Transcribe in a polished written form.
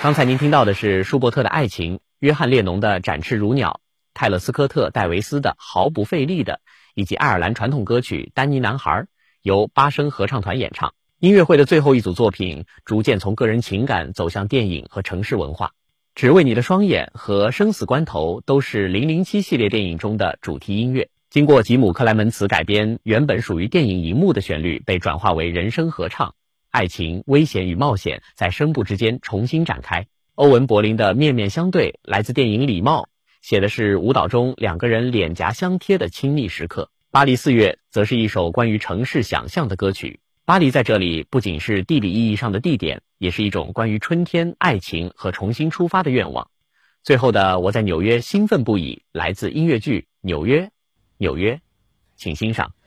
刚才您听到的是舒伯特的《爱情》，约翰列侬的《展翅如鸟》，泰勒斯科特戴维斯的《毫不费力的》，以及爱尔兰传统歌曲《丹尼男孩》，由8声合唱团演唱。音乐会的最后一组作品逐渐从个人情感走向电影和城市文化。只为你的双眼和生死关头都是007系列电影中的主题音乐，经过吉姆·克莱门茨改编，原本属于电影银幕的旋律被转化为人声合唱，爱情、危险与冒险在声部之间重新展开。欧文·柏林的《面面相对》来自电影《礼貌》，写的是舞蹈中两个人脸颊相贴的亲密时刻。巴黎4月则是一首关于城市想象的歌曲。巴黎在这里不仅是地理意义上的地点，也是一种关于春天、爱情和重新出发的愿望。最后的我在纽约兴奋不已，来自音乐剧《纽约》，请欣赏。